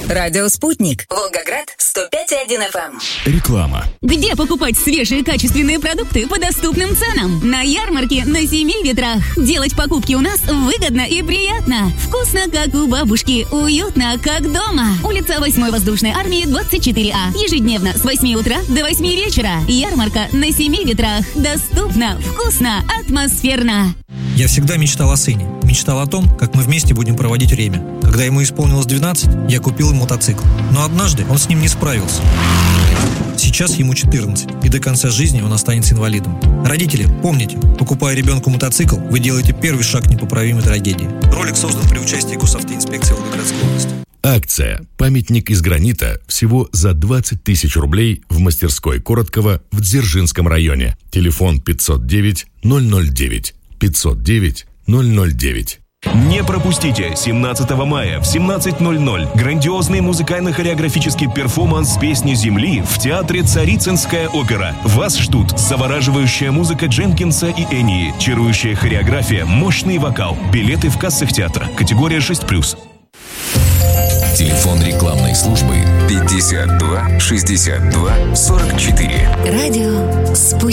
Радио «Спутник». Волгоград 105,1 FM. Реклама. Где покупать свежие качественные продукты по доступным ценам? На ярмарке на Семи ветрах. Делать покупки у нас выгодно и приятно. Вкусно, как у бабушки. Уютно, как дома. Улица 8-й воздушной армии, 24А. Ежедневно с 8 утра до 8 вечера. Ярмарка на Семи ветрах. Доступно, вкусно, атмосферно. Я всегда мечтал о сыне. Мечтал о том, как мы вместе будем проводить время. Когда ему исполнилось 12, я купил ему мотоцикл. Но однажды он с ним не справился. Сейчас ему 14, и до конца жизни он останется инвалидом. Родители, помните, покупая ребенку мотоцикл, вы делаете первый шаг к непоправимой трагедии. Ролик создан при участии Госавтоинспекции Волгоградской области. Акция «Памятник из гранита» всего за 20 тысяч рублей в мастерской Короткова в Дзержинском районе. Телефон 509 009. 509 009. Не пропустите 17 мая в 17:00 грандиозный музыкально-хореографический перформанс «Песни земли» в театре «Царицынская опера». Вас ждут завораживающая музыка Дженкинса и Энии, чарующая хореография, мощный вокал. Билеты в кассах театра. Категория 6+. Телефон рекламной службы 52 62 44. Радио «Спутник».